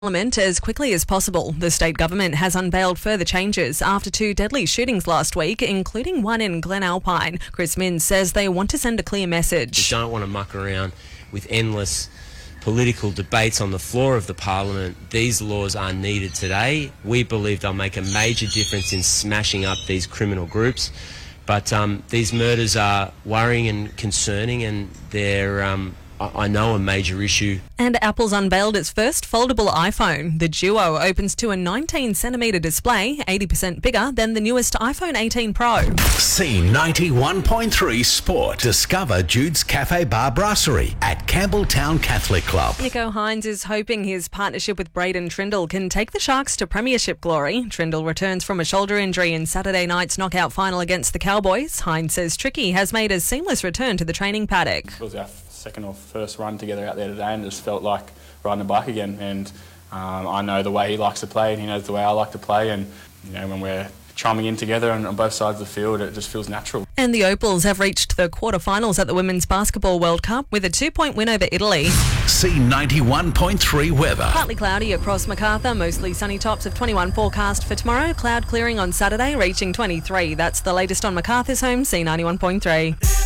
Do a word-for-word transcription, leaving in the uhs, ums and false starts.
Parliament as quickly as possible. The state government has unveiled further changes after two deadly shootings last week, including one in Glen Alpine. Chris Minns says they want to send a clear message. We don't want to muck around with endless political debates on the floor of the Parliament. These laws are needed today. We believe they'll make a major difference in smashing up these criminal groups. But um, these murders are worrying and concerning, and they're, um, I know, a major issue. And Apple's unveiled its first foldable iPhone. The Duo opens to a nineteen centimetre display, eighty percent bigger than the newest iPhone eighteen Pro. C ninety-one point three Sport. Discover Jude's Cafe Bar Brasserie at Campbelltown Catholic Club. Nico Hines is hoping his partnership with Braden Trindle can take the Sharks to premiership glory. Trindle returns from a shoulder injury in Saturday night's knockout final against the Cowboys. Hines says Tricky has made a seamless return to the training paddock. It was our second or first run together out there today, and it just felt like riding a bike again. And um, I know the way he likes to play, and he knows the way I like to play. And you know, when we're chiming in together and on both sides of the field, it just feels natural. And the Opals have reached the quarterfinals at the Women's Basketball World Cup with a two-point win over Italy. C ninety-one point three weather. Partly cloudy across Macarthur, mostly sunny, tops of twenty-one forecast for tomorrow. Cloud clearing on Saturday, reaching twenty-three. That's the latest on Macarthur's home, C ninety-one point three.